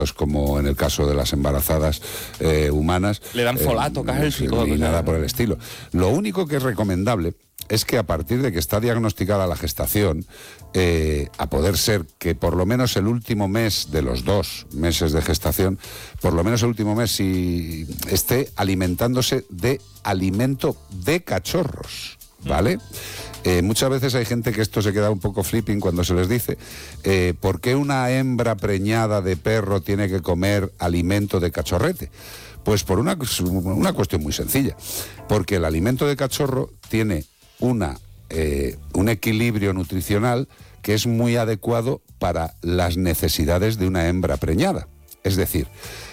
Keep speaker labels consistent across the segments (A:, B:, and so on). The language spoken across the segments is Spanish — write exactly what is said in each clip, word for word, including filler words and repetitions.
A: como en el caso de las embarazadas eh, humanas.
B: Le dan folato,
A: eh,
B: cálcico.
A: Ni nada por el estilo. Lo único que es recomendable es que a partir de que está diagnosticada la gestación, eh, a poder ser que por lo menos el último mes de los dos meses de gestación, por lo menos el último mes, si esté alimentándose de alimento de cachorros, ¿vale? Eh, muchas veces hay gente que esto se queda un poco flipping cuando se les dice eh, ¿por qué una hembra preñada de perro tiene que comer alimento de cachorrete? Pues por una, una cuestión muy sencilla, porque el alimento de cachorro tiene una, eh, un equilibrio nutricional que es muy adecuado para las necesidades de una hembra preñada. Es decir,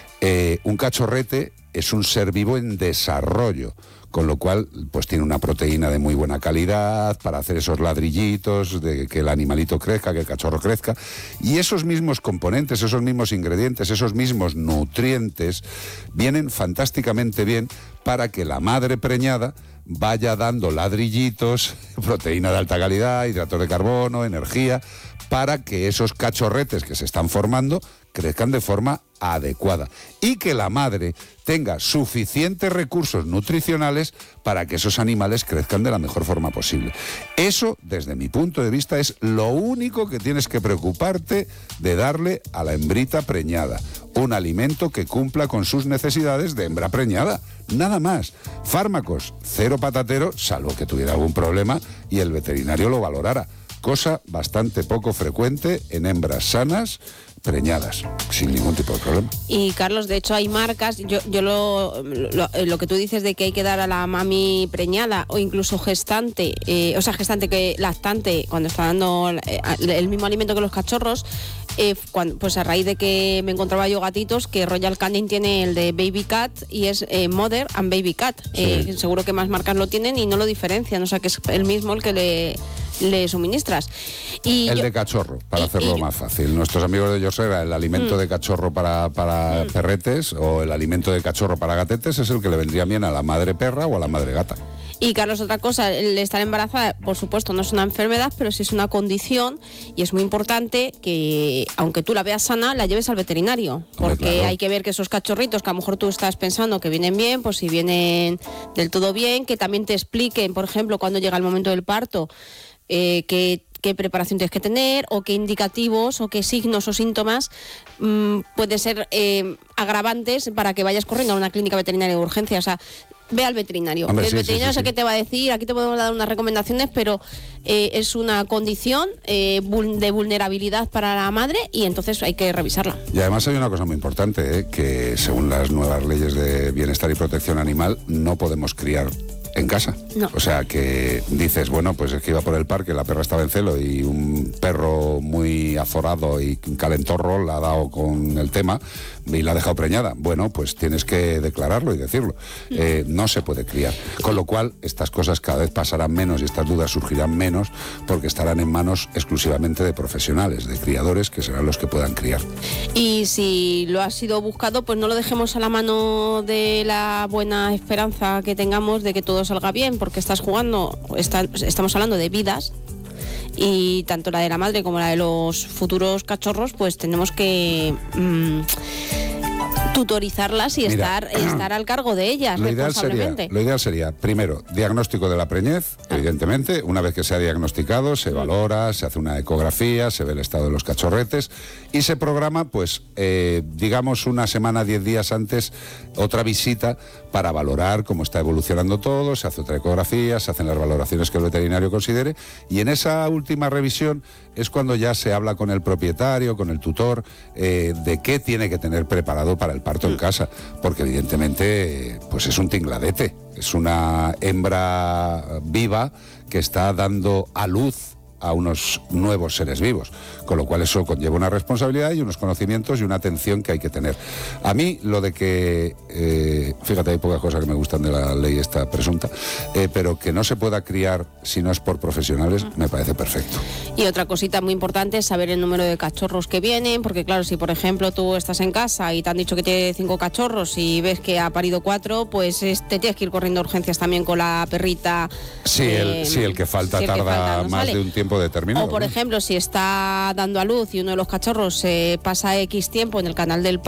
A: eh, un cachorrete es un ser vivo en desarrollo, con lo cual pues tiene una proteína de muy buena calidad para hacer esos ladrillitos, de que el animalito crezca, que el cachorro crezca, y esos mismos componentes, esos mismos ingredientes, esos mismos nutrientes vienen fantásticamente bien para que la madre preñada vaya dando ladrillitos, proteína de alta calidad, hidratos de carbono, energía, para que esos cachorretes que se están formando crezcan de forma adecuada y que la madre tenga suficientes recursos nutricionales para que esos animales crezcan de la mejor forma posible. Eso, desde mi punto de vista, es lo único que tienes que preocuparte de darle a la hembrita preñada. Un alimento que cumpla con sus necesidades de hembra preñada. Nada más. Fármacos, cero patatero, salvo que tuviera algún problema y el veterinario lo valorara. Cosa bastante poco frecuente en hembras sanas, preñadas, sin ningún tipo de problema.
C: Y Carlos, de hecho hay marcas, yo, yo lo, lo, lo que tú dices de que hay que dar a la mami preñada o incluso gestante, eh, o sea, gestante que lactante, cuando está dando eh, el mismo alimento que los cachorros, eh, cuando, pues a raíz de que me encontraba yo gatitos, que Royal Canin tiene el de Baby Cat y es eh, Mother and Baby Cat. Sí. Eh, seguro que más marcas lo tienen y no lo diferencian, o sea que es el mismo el que le... le suministras. Y
A: el
C: yo,
A: de cachorro, para
C: y,
A: hacerlo
C: y,
A: más fácil. Nuestros amigos de Yosera, el alimento mm. de cachorro para, para mm. perretes o el alimento de cachorro para gatetes es el que le vendría bien a la madre perra o a la madre gata.
C: Y Carlos, otra cosa, el estar embarazada, por supuesto, no es una enfermedad, pero sí es una condición y es muy importante que, aunque tú la veas sana, la lleves al veterinario. Porque claro, hay que ver que esos cachorritos que a lo mejor tú estás pensando que vienen bien, pues si vienen del todo bien, que también te expliquen, por ejemplo, cuando llega el momento del parto, eh, que qué preparación tienes que tener o qué indicativos o qué signos o síntomas mmm, pueden ser eh, agravantes para que vayas corriendo a una clínica veterinaria de urgencia. O sea, ve al veterinario.
A: Hombre,
C: el
A: sí,
C: veterinario
A: sí, sí,
C: sé
A: sí.
C: qué te va a decir, aquí te podemos dar unas recomendaciones, pero eh, es una condición eh, de vulnerabilidad para la madre y entonces hay que revisarla.
A: Y además hay una cosa muy importante, ¿eh? que según las nuevas leyes de bienestar y protección animal no podemos criar en casa.
C: No.
A: O sea que dices, bueno, pues es que iba por el parque, la perra estaba en celo y un perro muy azorado y calentorro la ha dado con el tema y la ha dejado preñada. Bueno, pues tienes que declararlo y decirlo. Mm. Eh, no se puede criar. Con lo cual, estas cosas cada vez pasarán menos y estas dudas surgirán menos porque estarán en manos exclusivamente de profesionales, de criadores, que serán los que puedan criar.
C: Y si lo ha sido buscado, pues no lo dejemos a la mano de la buena esperanza que tengamos de que todo salga bien, porque estás jugando, está, estamos hablando de vidas y tanto la de la madre como la de los futuros cachorros, pues tenemos que mmm, tutorizarlas y Mira, estar, estar al cargo de ellas
A: lo ideal
C: responsablemente.
A: Sería, lo ideal sería, primero, diagnóstico de la preñez, ah. evidentemente. Una vez que se ha diagnosticado, se valora, se hace una ecografía, se ve el estado de los cachorretes y se programa, pues, eh, digamos, una semana, diez días antes, otra visita para valorar cómo está evolucionando todo, se hace otra ecografía, se hacen las valoraciones que el veterinario considere y en esa última revisión es cuando ya se habla con el propietario, con el tutor, eh, de qué tiene que tener preparado para el parto en casa, porque evidentemente pues es un tingladete, es una hembra viva que está dando a luz a unos nuevos seres vivos, con lo cual eso conlleva una responsabilidad y unos conocimientos y una atención que hay que tener. A mí lo de que, eh, fíjate, hay pocas cosas que me gustan de la ley esta presunta, eh, pero que no se pueda criar si no es por profesionales, me parece perfecto.
C: Y otra cosita muy importante es saber el número de cachorros que vienen, porque claro, si por ejemplo tú estás en casa y te han dicho que tiene cinco cachorros y ves que ha parido cuatro, pues es, te tienes que ir corriendo a urgencias también con la perrita.
A: Sí, eh, el, sí, el que falta si tarda que falta, no más sale. de un tiempo tiempo determinado.
C: O, por
A: ¿no?
C: ejemplo, si está dando a luz y uno de los cachorros se eh, pasa X tiempo en el canal del